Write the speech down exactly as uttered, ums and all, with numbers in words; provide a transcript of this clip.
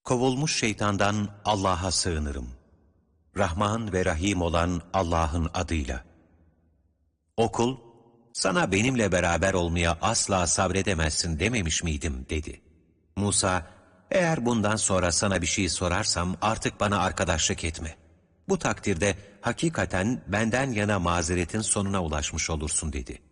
Kovulmuş şeytandan Allah'a sığınırım. Rahman ve Rahim olan Allah'ın adıyla. O kul, sana benimle beraber olmaya asla sabredemezsin dememiş miydim dedi. Musa, eğer bundan sonra sana bir şey sorarsam artık bana arkadaşlık etme. Bu takdirde hakikaten benden yana mazeretin sonuna ulaşmış olursun dedi.